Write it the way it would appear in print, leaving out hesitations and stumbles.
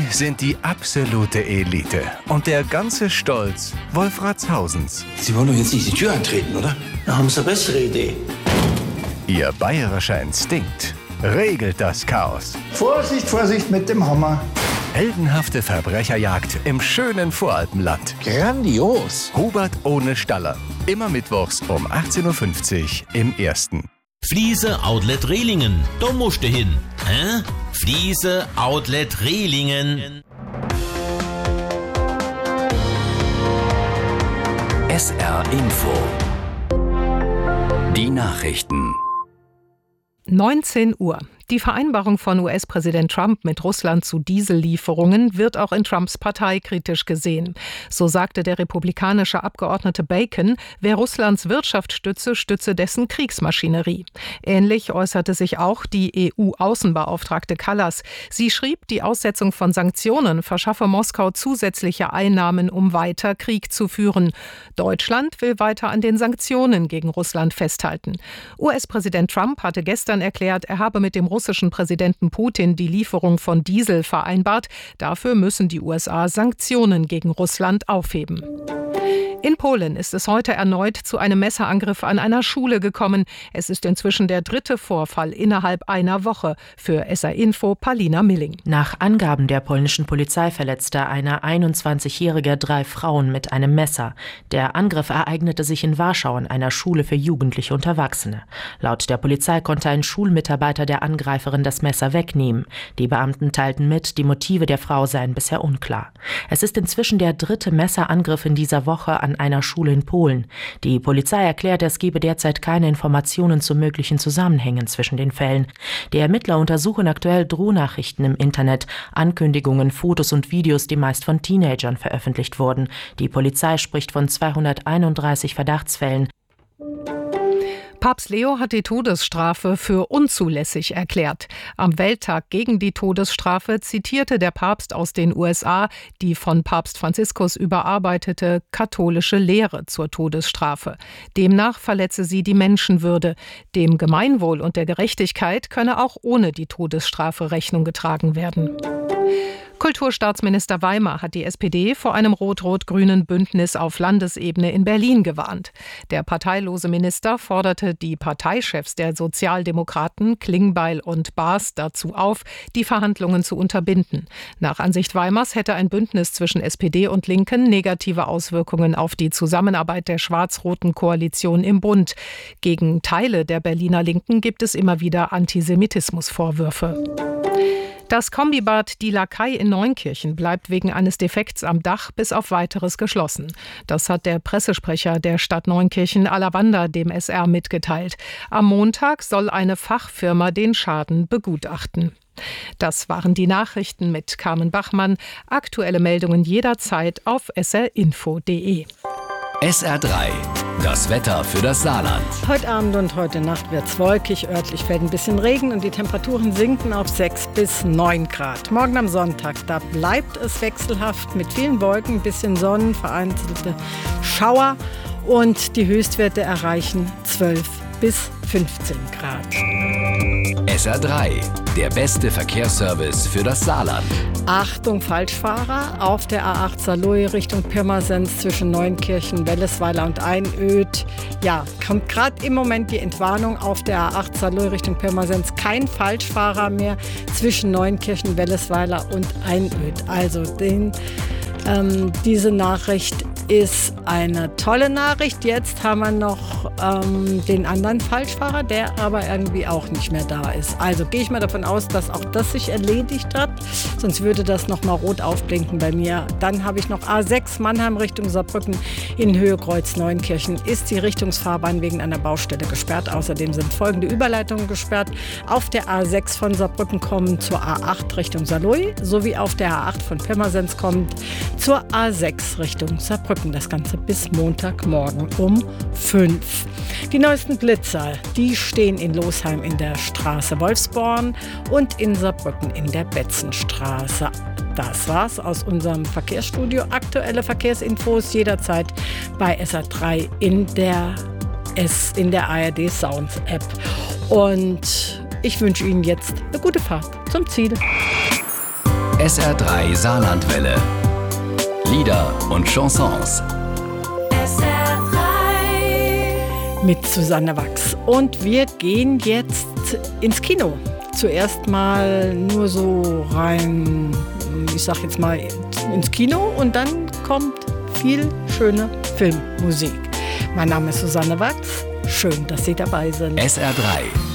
sind die absolute Elite und der ganze Stolz Wolfratshausens. Sie wollen doch jetzt nicht die Tür eintreten, oder? Da haben Sie eine bessere Idee. Ihr bayerischer Instinkt regelt das Chaos. Vorsicht, Vorsicht mit dem Hammer. Heldenhafte Verbrecherjagd im schönen Voralpenland. Grandios. Hubert ohne Staller. Immer mittwochs um 18.50 Uhr im Ersten. Fliese Outlet Rehlingen. Da musst du hin. Hä? Fliese Outlet Rehlingen. SR Info. Die Nachrichten. 19 Uhr. Die Vereinbarung von US-Präsident Trump mit Russland zu Diesellieferungen wird auch in Trumps Partei kritisch gesehen. So sagte der republikanische Abgeordnete Bacon, wer Russlands Wirtschaft stütze, stütze dessen Kriegsmaschinerie. Ähnlich äußerte sich auch die EU-Außenbeauftragte Kallas. Sie schrieb, die Aussetzung von Sanktionen verschaffe Moskau zusätzliche Einnahmen, um weiter Krieg zu führen. Deutschland will weiter an den Sanktionen gegen Russland festhalten. US-Präsident Trump hatte gestern erklärt, er habe mit dem russischen Präsidenten Putin die Lieferung von Diesel vereinbart. Dafür müssen die USA Sanktionen gegen Russland aufheben. In Polen ist es heute erneut zu einem Messerangriff an einer Schule gekommen. Es ist inzwischen der 3. Vorfall innerhalb einer Woche. Für SR Info Palina Milling. Nach Angaben der polnischen Polizei verletzte eine 21-Jährige 3 Frauen mit einem Messer. Der Angriff ereignete sich in Warschau an einer Schule für Jugendliche und Erwachsene. Laut der Polizei konnte ein Schulmitarbeiter der Angreiferin das Messer wegnehmen. Die Beamten teilten mit, die Motive der Frau seien bisher unklar. Es ist inzwischen der 3. Messerangriff in dieser Woche an einer Schule in Polen. Die Polizei erklärt, es gebe derzeit keine Informationen zu möglichen Zusammenhängen zwischen den Fällen. Die Ermittler untersuchen aktuell Drohnachrichten im Internet, Ankündigungen, Fotos und Videos, die meist von Teenagern veröffentlicht wurden. Die Polizei spricht von 231 Verdachtsfällen. Papst Leo hat die Todesstrafe für unzulässig erklärt. Am Welttag gegen die Todesstrafe zitierte der Papst aus den USA die von Papst Franziskus überarbeitete katholische Lehre zur Todesstrafe. Demnach verletze sie die Menschenwürde. Dem Gemeinwohl und der Gerechtigkeit könne auch ohne die Todesstrafe Rechnung getragen werden. Kulturstaatsminister Weimer hat die SPD vor einem rot-rot-grünen Bündnis auf Landesebene in Berlin gewarnt. Der parteilose Minister forderte die Parteichefs der Sozialdemokraten Klingbeil und Baas dazu auf, die Verhandlungen zu unterbinden. Nach Ansicht Weimars hätte ein Bündnis zwischen SPD und Linken negative Auswirkungen auf die Zusammenarbeit der schwarz-roten Koalition im Bund. Gegen Teile der Berliner Linken gibt es immer wieder Antisemitismusvorwürfe. Das Kombibad Die Lakai in Neunkirchen bleibt wegen eines Defekts am Dach bis auf Weiteres geschlossen. Das hat der Pressesprecher der Stadt Neunkirchen Alavanda dem SR mitgeteilt. Am Montag soll eine Fachfirma den Schaden begutachten. Das waren die Nachrichten mit Carmen Bachmann. Aktuelle Meldungen jederzeit auf srinfo.de. SR3, das Wetter für das Saarland. Heute Abend und heute Nacht wird es wolkig, örtlich fällt ein bisschen Regen und die Temperaturen sinken auf 6 bis 9 Grad. Morgen am Sonntag, da bleibt es wechselhaft mit vielen Wolken, ein bisschen Sonnen, vereinzelte Schauer und die Höchstwerte erreichen 12 bis 15 Grad. SR3, der beste Verkehrsservice für das Saarland. Achtung Falschfahrer auf der A8 Saarlouis Richtung Pirmasens zwischen Neunkirchen, Wellesweiler und Einöd. Ja, kommt gerade im Moment die Entwarnung auf der A8 Saarlouis Richtung Pirmasens. Kein Falschfahrer mehr zwischen Neunkirchen, Wellesweiler und Einöd. Also diese Nachricht ist eine tolle Nachricht. Jetzt haben wir noch den anderen Falschfahrer, der aber irgendwie auch nicht mehr da ist. Also gehe ich mal davon aus, dass auch das sich erledigt hat. Sonst würde das noch mal rot aufblinken bei mir. Dann habe ich noch A6 Mannheim Richtung Saarbrücken in Höhe Kreuz Neunkirchen. Ist die Richtungsfahrbahn wegen einer Baustelle gesperrt. Außerdem sind folgende Überleitungen gesperrt. Auf der A6 von Saarbrücken kommen zur A8 Richtung Saarlouis sowie auf der A8 von Pirmasens kommt zur A6 Richtung Saarbrücken. Das Ganze bis Montagmorgen um 5. Die neuesten Blitzer, die stehen in Losheim in der Straße Wolfsborn und in Saarbrücken in der Betzenstraße. Das war's aus unserem Verkehrsstudio. Aktuelle Verkehrsinfos jederzeit bei SR3 in der ARD Sounds App. Und ich wünsche Ihnen jetzt eine gute Fahrt zum Ziel. SR3 Saarlandwelle. Lieder und Chansons. Mit Susanne Wachs. Und wir gehen jetzt ins Kino. Zuerst mal nur so rein, ich sag jetzt mal, ins Kino und dann kommt viel schöne Filmmusik. Mein Name ist Susanne Wachs. Schön, dass Sie dabei sind. SR3